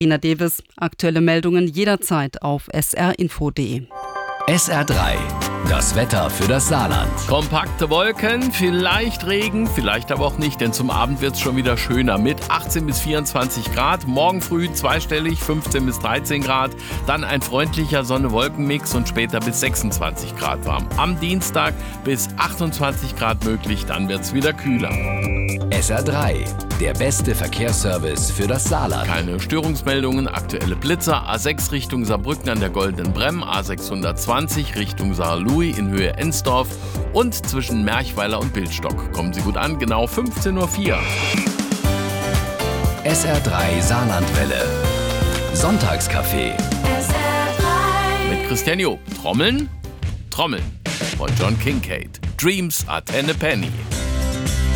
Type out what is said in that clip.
Ina Davis, aktuelle Meldungen jederzeit auf srinfo.de. SR3, das Wetter für das Saarland. Kompakte Wolken, vielleicht Regen, vielleicht aber auch nicht, denn zum Abend wird es schon wieder schöner mit 18 bis 24 Grad. Morgen früh zweistellig, 15 bis 13 Grad. Dann ein freundlicher Sonne-Wolken-Mix und später bis 26 Grad warm. Am Dienstag bis 28 Grad möglich, dann wird es wieder kühler. SR3, der beste Verkehrsservice für das Saarland. Keine Störungsmeldungen, aktuelle Blitzer. A6 Richtung Saarbrücken an der Goldenen Bremm, A620 Richtung Saarlouis in Höhe Ensdorf und zwischen Merchweiler und Bildstock. Kommen Sie gut an, genau 15:04 Uhr. SR3 Saarlandwelle. Sonntagscafé. Mit Christian Job. Trommeln? Trommeln. Von John Kincaid. Dreams are 10 a penny.